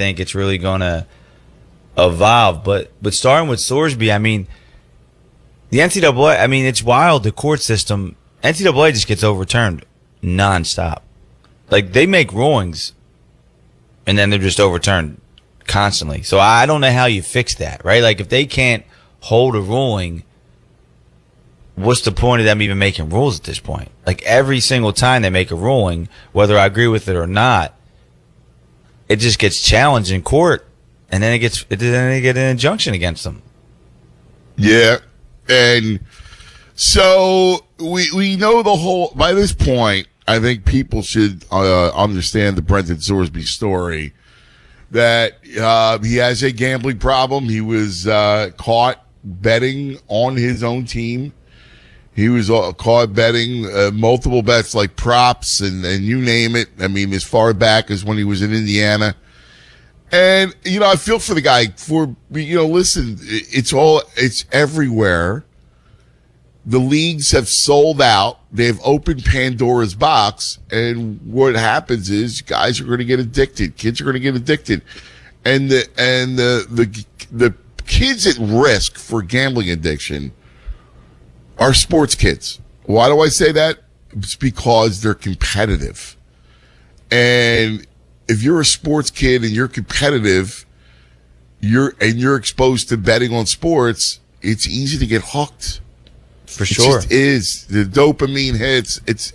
think it's really going to evolve. But starting with Sorsby, I mean, the NCAA, I mean, it's wild, the court system. NCAA just gets overturned nonstop. Like, they make rulings, and then they're just overturned constantly. So I don't know how you fix that, right? Like, if they can't hold a ruling, what's the point of them even making rules at this point? Like, every single time they make a ruling, whether I agree with it or not, it just gets challenged in court, and then they get an injunction against them. Yeah, and so we know the whole. By this point, I think people should understand the Brendan Sorsby story. That he has a gambling problem. He was caught betting on his own team. He was caught betting multiple bets like props and you name it. I mean, as far back as when he was in Indiana. And, I feel for the guy listen, it's everywhere. The leagues have sold out. They've opened Pandora's box. And what happens is guys are going to get addicted. Kids are going to get addicted. And the kids at risk for gambling addiction are sports kids. Why do I say that? It's because they're competitive. And if you're a sports kid and you're competitive, you're exposed to betting on sports, it's easy to get hooked. For sure. It just is. The dopamine hits. It's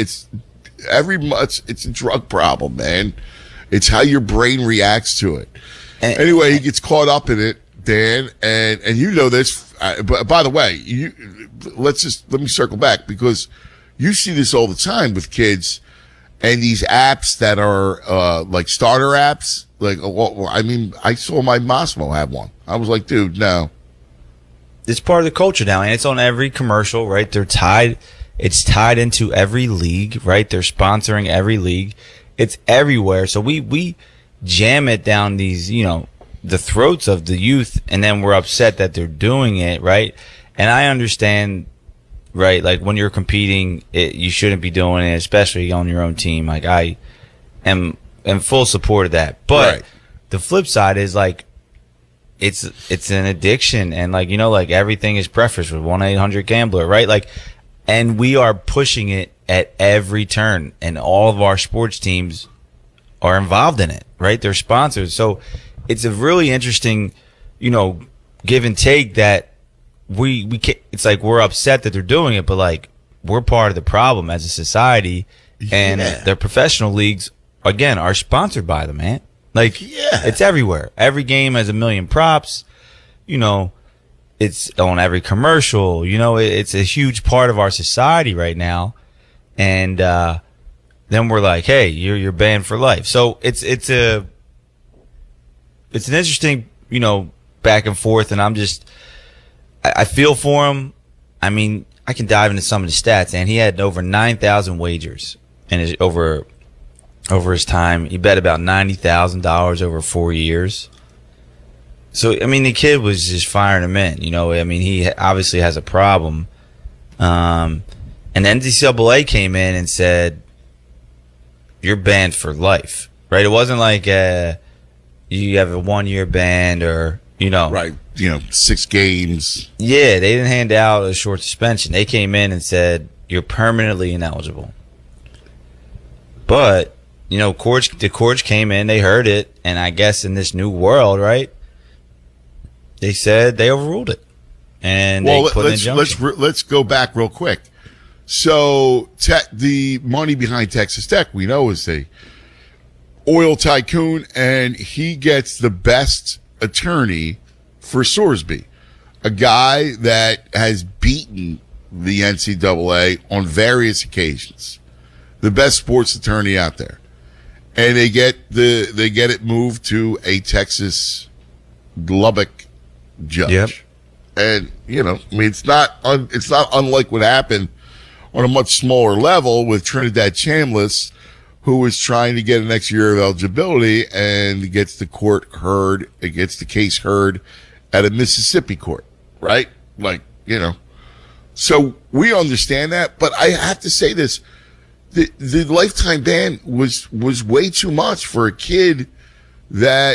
a drug problem, man. It's how your brain reacts to it. Anyway, he gets caught up in it, Dan, and you know this. But by the way, let me circle back because you see this all the time with kids and these apps that are like starter apps. Like, I mean, I saw my Massimo have one. I was like, dude, no. It's part of the culture now, and it's on every commercial, right? It's tied into every league, right? They're sponsoring every league. It's everywhere. So we jam it down these, the throats of the youth, and then we're upset that they're doing it, right? And I understand, right? Like, when you're competing, you shouldn't be doing it, especially on your own team. Like, I am in full support of that. But the flip side is, like, it's an addiction, and like everything is prefaced with 1-800-GAMBLER, right? Like, and we are pushing it at every turn, and all of our sports teams are involved in it, right? They're sponsors. So it's a really interesting, give and take that we can't, it's like we're upset that they're doing it, but like we're part of the problem as a society, and their professional leagues again are sponsored by them, man. Like, it's everywhere. Every game has 1 million props. It's on every commercial. It's a huge part of our society right now. And then we're like, hey, you're banned for life. So it's an interesting, back and forth. And I feel for him. I mean, I can dive into some of the stats. And he had over 9,000 wagers over his time. He bet about $90,000 over 4 years. So, I mean, the kid was just firing him in. I mean, he obviously has a problem. And NCAA came in and said, you're banned for life, right? It wasn't like you have a 1-year ban or, Right, 6 games. Yeah, they didn't hand out a short suspension. They came in and said, you're permanently ineligible. But the courts came in, they heard it, and I guess in this new world, right, they said they overruled it, and they put an injunction. Let's go back real quick. So the money behind Texas Tech, we know, is the oil tycoon, and he gets the best attorney for Sorsby, a guy that has beaten the NCAA on various occasions, the best sports attorney out there. And they get it moved to a Texas Lubbock judge. Yep. And I mean, it's not unlike what happened on a much smaller level with Trinidad Chambliss, who was trying to get an extra year of eligibility and gets the case heard at a Mississippi court, right? Like, so we understand that, but I have to say this. The lifetime ban was way too much for a kid that